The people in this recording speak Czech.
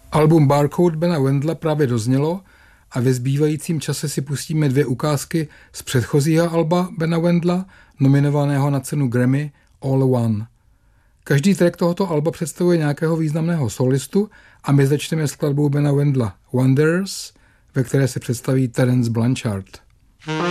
Album Barcode Bena Wendla právě doznělo a ve zbývajícím čase si pustíme 2 ukázky z předchozího alba Bena Wendla, nominovaného na cenu Grammy All One. Každý track tohoto alba představuje nějakého významného solistu a my začneme skladbou Bena Wendla Wanderers, ve které se představí Terence Blanchard.